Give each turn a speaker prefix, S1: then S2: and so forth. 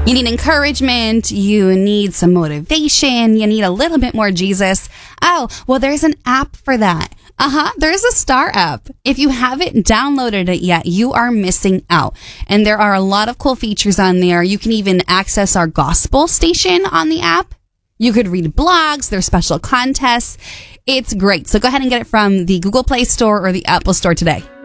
S1: You need encouragement. You need some motivation. You need a little bit more Jesus. Oh, well, there's an app for that. There's a Star app. If you haven't downloaded it yet, you are missing out. And there are a lot of cool features on there. You can even access our gospel station on the app. You could read blogs. There's special contests. It's great. So go ahead and get it from the Google Play Store or the Apple Store today.